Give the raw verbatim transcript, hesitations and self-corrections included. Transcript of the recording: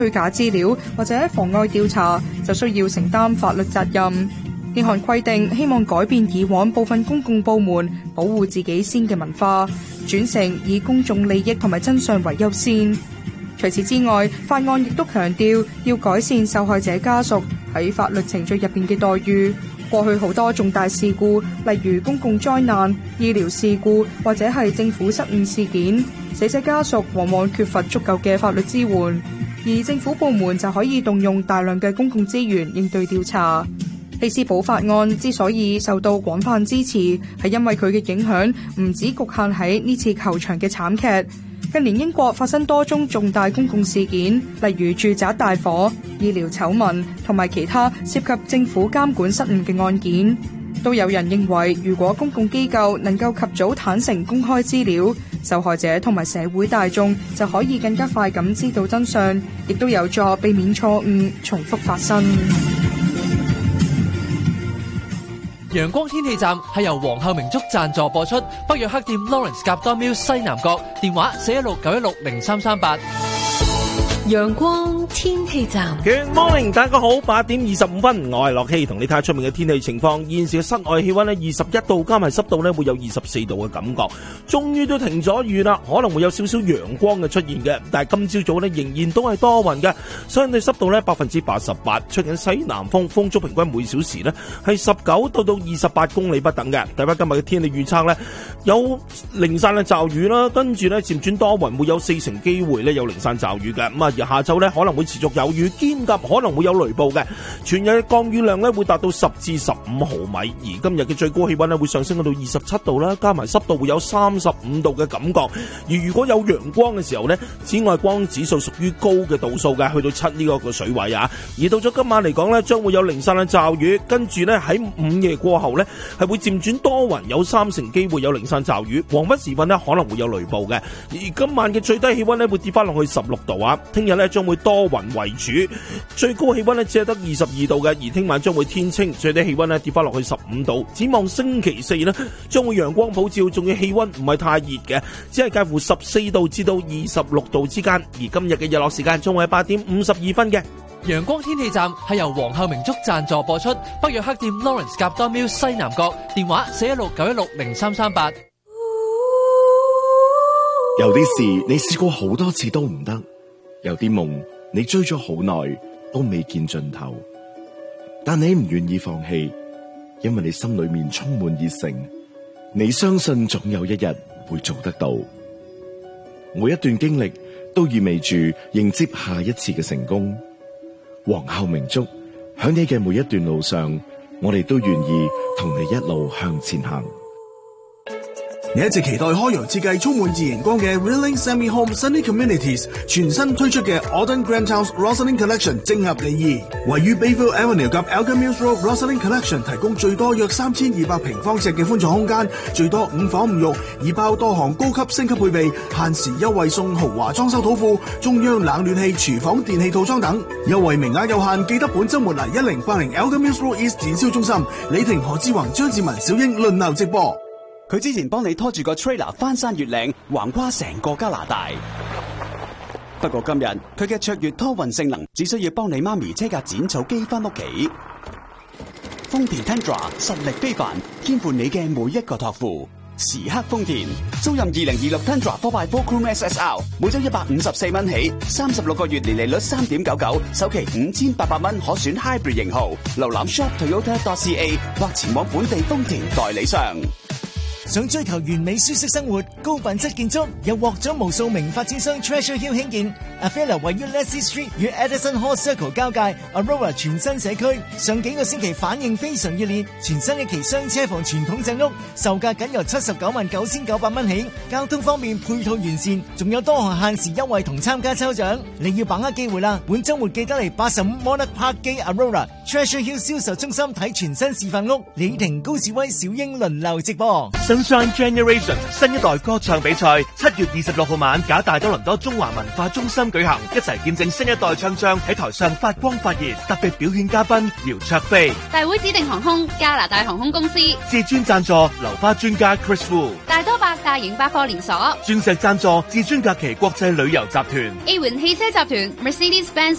虛假資料或者妨礙調查，就需要承擔法律責任。呢項規定希望改變以往部分公共部門保護自己先嘅文化，轉成以公眾利益同埋真相為優先。除此之外，法案亦都強調要改善受害者家屬喺法律程序入邊嘅待遇。過去好多重大事故，例如公共災難、醫療事故或者係政府失誤事件，死者家屬往往缺乏足夠嘅法律支援，而政府部門就可以動用大量嘅公共資源應對調查。希斯堡法案之所以受到廣泛支持，係因為佢嘅影響唔止局限喺呢次球場嘅慘劇。近年英國發生多宗重大公共事件，例如住宅大火、醫療醜聞同埋其他涉及政府監管失誤嘅案件。都有人認為，如果公共機構能夠及早坦誠公開資料，受害者同埋社會大眾就可以更加快咁知道真相，亦都有助避免錯誤重複發生。 陽光天氣站係由皇后明燭贊助播出，北約克店 Lawrence 甲多廟西南角，電話四一六九一六零三三八。 陽光天氣站 Good morning， 大家好，八點二十五分，我係樂希，同你睇下出面嘅天氣情況。現時嘅室外氣溫呢，二十一度，加埋濕度呢會有二十四度嘅感覺。終於都停咗雨啦，可能會有少少陽光嘅出現嘅，但係今朝早呢仍然都係多雲嘅，相對濕度呢百分之八十八，吹緊西南風，風速平均每小時呢係十九到到二十八公里不等嘅。睇翻今日嘅天氣預測呢，有零散嘅驟雨啦，跟住呢漸轉多雲，會有四成機會呢有零散驟雨嘅。咁啊，而下晝呢可能會持續有雨，兼夾可能會有雷暴嘅。全日嘅降雨量呢會達到十至十五毫米，而今日嘅最高氣溫呢會上升到到二十七度啦，加埋濕度會有三十五度嘅感覺。而如果有陽光嘅時候呢，紫外光指數屬於高嘅度數嘅，去到七呢個個水位啊。而到咗今晚嚟講呢，將會有零散嘅驟雨，跟住呢喺午夜過後呢係會漸轉多雲，有三成機會有零散驟雨。黃昏時分呢可能會有雷暴嘅。而今晚嘅最低氣溫呢會跌翻落去十六度啊。聽日呢將會多雲為主，最高氣溫呢只係得二十二度嘅。而聽晚將會天清，最低氣溫呢跌翻落去十五度。展望星期四呢將會陽光普照，仲要氣溫唔係太熱嘅，只係介乎十四度至到二十六度之間。而今日嘅日落時間將會係八點五十二分嘅。 陽光天氣站係由皇后明燭贊助播出，北約克店 Lawrence 甲多廟西南角，電話四一六九一六零三三八。 有啲事你試過好多次都唔得，有啲夢你追咗好耐都未見盡頭，但你唔願意放棄，因為你心裏面充滿熱誠，你相信總有一日會做得到。每一段經歷都意味住迎接下一次嘅成功。皇后明燭，喺你嘅每一段路上，我哋都願意同你一路向前行。 你一直期待開揚設計充滿自然光嘅 Rilling Semi Home Sunny Communities 全新推出嘅 Auden Grand House Rosalind Collection 正合你意。位於 Bayville Avenue 及 Elgin Mills Road Rosalind Collection 提供最多約三千二百平方尺嘅寬敞空間，最多五房五浴，已包多項高級升級配備，限時優惠送豪華裝修土庫、中央冷暖氣、廚房電器套裝等。優惠名額有限，記得本週末嚟一零八零 Elgin Mills Road East 展銷中心，李婷、何志宏、張志文、小英輪流直播。 佢之前幫你拖住個 trailer 翻山越嶺，橫跨成個加拿大。不過今日佢嘅卓越拖運性能，只需要幫你媽咪車架剪草機翻屋企。豐田 Tundra 實力非凡，肩負你嘅每一個託付。時刻豐田，租任二零二六 Tundra four by four Crew S S R， 每周一百五十四蚊起，三十六個月年利率三點九九，首期五千八百蚊可選 Hybrid 型號。瀏覽 shop toyota dot c a 或前往本地豐田代理商。 想追求完美舒適生活、高品質建築，又獲咗無數名發展商 Treasure Hill 興建。Avella 位於 Leslie Street 與 Edison Hall Circle 交界 ，Aurora 全新社區，上幾個星期反應非常熱烈。全新一期雙車房傳統正屋，售價僅由七十九萬九千九百蚊起。交通方面配套完善，仲有多項限時優惠同參加抽獎。你要把握機會啦！本週末記得嚟八十五 Monarch Park 基 Aurora Treasure Hill 銷售中心睇全新示範屋。李婷、高志威、小英輪流直播。 Sunshine Generation 新一代歌唱比賽七月二十六號晚，假大多倫多中華文化中心舉行，一齊見證新一代唱將喺台上發光發熱。特別表演嘉賓姚焯菲， 大會指定航空加拿大航空公司， 至尊贊助流花專家 Chris Wu， 大多百大型百貨連鎖， 鑽石贊助至尊假期國際旅遊集團， A 環汽車集團 Mercedes-Benz